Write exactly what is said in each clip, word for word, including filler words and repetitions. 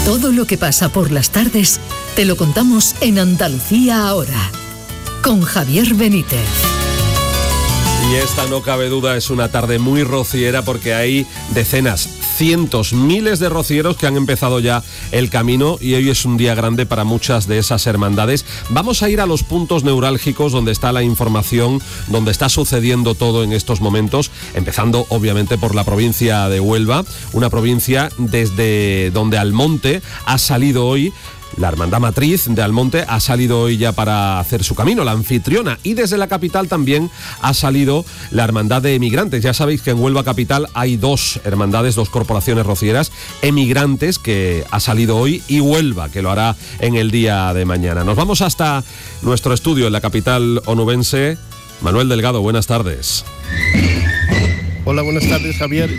Todo lo que pasa por las tardes te lo contamos en Andalucía Ahora, con Javier Benítez. Y esta, no cabe duda, es una tarde muy rociera porque hay decenas, cientos, miles de rocieros que han empezado ya el camino y hoy es un día grande para muchas de esas hermandades. Vamos a ir a los puntos neurálgicos donde está la información, donde está sucediendo todo en estos momentos, empezando obviamente por la provincia de Huelva, una provincia desde donde Almonte ha salido hoy. La Hermandad Matriz de Almonte ha salido hoy ya para hacer su camino, la anfitriona, y desde la capital también ha salido la Hermandad de Emigrantes. Ya sabéis que en Huelva capital hay dos hermandades, dos corporaciones rocieras, Emigrantes, que ha salido hoy, y Huelva, que lo hará en el día de mañana. Nos vamos hasta nuestro estudio en la capital onubense. Manuel Delgado, buenas tardes. Hola, buenas tardes, Javier.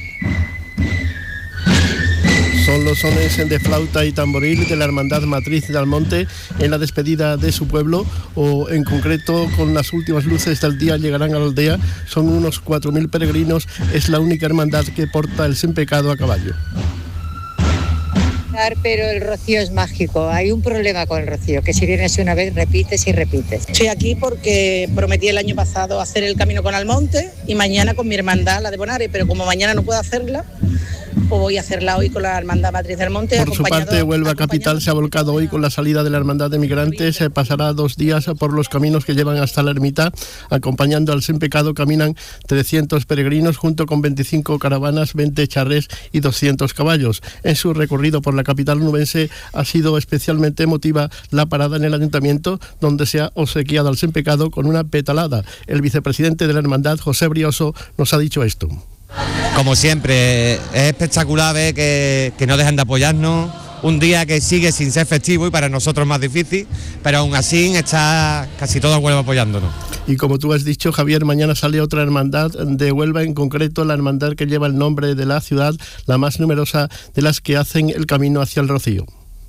Son los sones de flauta y tamboril de la Hermandad Matriz de Almonte en la despedida de su pueblo, o en concreto con las últimas luces del día llegarán a la aldea. Son unos cuatro mil peregrinos, es la única hermandad que porta el sin pecado a caballo. Pero el rocío es mágico, hay un problema con el rocío, que si vienes una vez repites y repites. Estoy aquí porque prometí el año pasado hacer el camino con Almonte y mañana con mi hermandad, la de Bonares, pero como mañana no puedo hacerla, pues voy a hacerla hoy con la Hermandad Matriz del Monte. Por su parte, Huelva Capital se ha volcado hoy con la salida de la Hermandad de Migrantes. Se pasará dos días por los caminos que llevan hasta la ermita. Acompañando al Sin Pecado caminan trescientos peregrinos junto con veinticinco caravanas, veinte charrés y doscientos caballos. En su recorrido por la capital onubense ha sido especialmente emotiva la parada en el ayuntamiento, donde se ha obsequiado al Sin Pecado con una petalada. El vicepresidente de la Hermandad, José Brioso, nos ha dicho esto. Como siempre, es espectacular ver que, que no dejan de apoyarnos, un día que sigue sin ser festivo y para nosotros más difícil, pero aún así está casi toda Huelva apoyándonos. Y como tú has dicho, Javier, mañana sale otra hermandad de Huelva, en concreto la hermandad que lleva el nombre de la ciudad, la más numerosa de las que hacen el camino hacia el Rocío.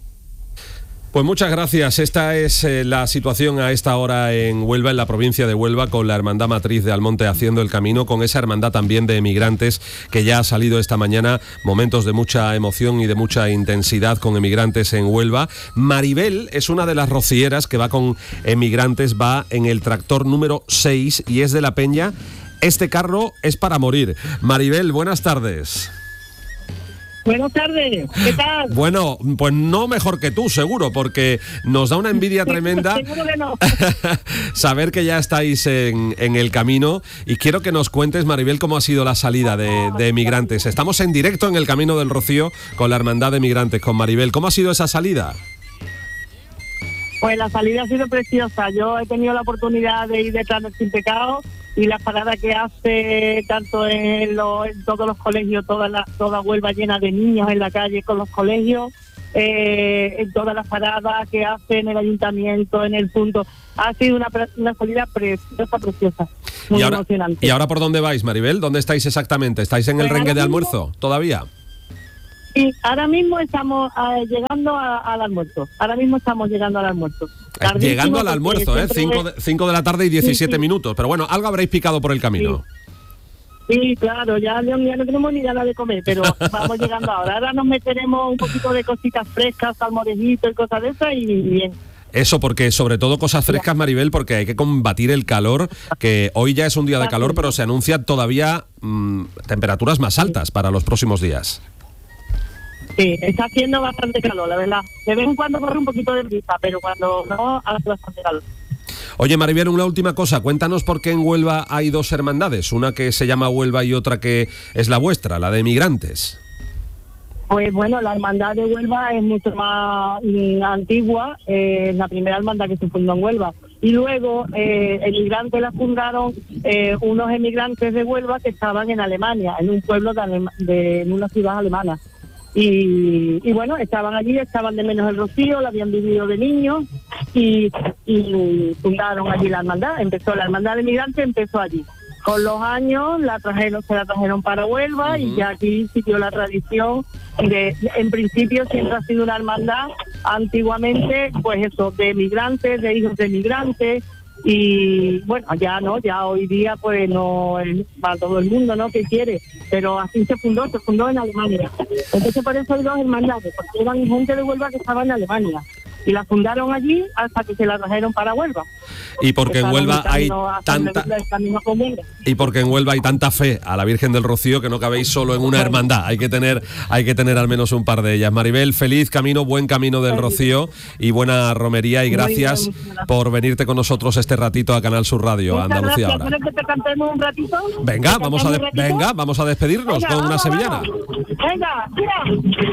Pues muchas gracias. Esta es eh, la situación a esta hora en Huelva, en la provincia de Huelva, con la Hermandad Matriz de Almonte haciendo el camino, con esa hermandad también de Emigrantes que ya ha salido esta mañana. Momentos de mucha emoción y de mucha intensidad con Emigrantes en Huelva. Maribel es una de las rocieras que va con Emigrantes, va en el tractor número seis y es de la Peña. Este carro es para morir. Maribel, buenas tardes. Buenas tardes, ¿qué tal? Bueno, pues no mejor que tú, seguro, porque nos da una envidia tremenda Seguro que no. saber que ya estáis en, en el camino, y quiero que nos cuentes, Maribel, cómo ha sido la salida de, de Emigrantes. Estamos en directo en el Camino del Rocío con la Hermandad de Emigrantes, con Maribel. ¿Cómo ha sido esa salida? Pues la salida ha sido preciosa. Yo he tenido la oportunidad de ir detrás del Sin Pecado, y la parada que hace tanto en, lo, en todos los colegios, toda la, toda Huelva llena de niños en la calle con los colegios, eh, en todas las paradas que hace en el ayuntamiento, en el punto, ha sido una, una salida preciosa, preciosa, muy ¿Y ahora, emocionante. ¿Y ahora por dónde vais, Maribel? ¿Dónde estáis exactamente? ¿Estáis en el Pues rengue de mismo, almuerzo todavía? Sí, ahora mismo estamos uh, llegando a, al almuerzo, ahora mismo estamos llegando al almuerzo. Tardísimo, llegando al almuerzo, ¿eh? cinco de la tarde y diecisiete sí, sí. minutos, pero bueno, algo habréis picado por el camino. Sí. Sí, claro, ya, ya no tenemos ni ganas de comer, pero vamos llegando ahora. Ahora nos meteremos un poquito de cositas frescas, salmorejitos y cosas de esas, y bien. Eso, porque sobre todo cosas frescas, Maribel, porque hay que combatir el calor, que hoy ya es un día de calor, pero se anuncian todavía mmm, temperaturas más altas para los próximos días. Sí, está haciendo bastante calor, la verdad. De vez en cuando corre un poquito de brisa, pero cuando no, hace bastante calor. Oye, Maribel, una última cosa. Cuéntanos por qué en Huelva hay dos hermandades, una que se llama Huelva y otra que es la vuestra, la de Emigrantes. Pues bueno, la hermandad de Huelva es mucho más mm, antigua, eh, es la primera hermandad que se fundó en Huelva. Y luego, eh, Emigrantes la fundaron eh, unos emigrantes de Huelva que estaban en Alemania, en un pueblo de, Alema- de en una ciudad alemana. Y, y bueno, estaban allí, estaban de menos el Rocío, la habían vivido de niños y, y fundaron allí la hermandad. Empezó la hermandad de Emigrantes, empezó allí. Con los años la trajeron, se la trajeron para Huelva, uh-huh. y ya aquí siguió la tradición de, en principio siempre ha sido una hermandad, antiguamente, pues eso, de emigrantes, de hijos de emigrantes, Y bueno, ya no, ya hoy día pues no es para todo el mundo, ¿no? Que quiere, pero así se fundó, se fundó en Alemania. Entonces por eso hay dos hermandades, porque eran gente de Huelva que estaba en Alemania. Y la fundaron allí hasta que se la trajeron para Huelva. Y porque en Huelva hay tanta y porque en Huelva hay tanta fe a la Virgen del Rocío que no cabéis solo en una hermandad, hay que tener hay que tener al menos un par de ellas. Maribel, feliz camino, buen camino del Rocío y buena romería y gracias por venirte con nosotros este ratito a Canal Sur Radio, Andalucía Ahora. ¿Quieres que te cantemos un ratito? Venga, vamos a de- venga, vamos a despedirnos Venga, con una vamos, sevillana. vamos. Venga, tira.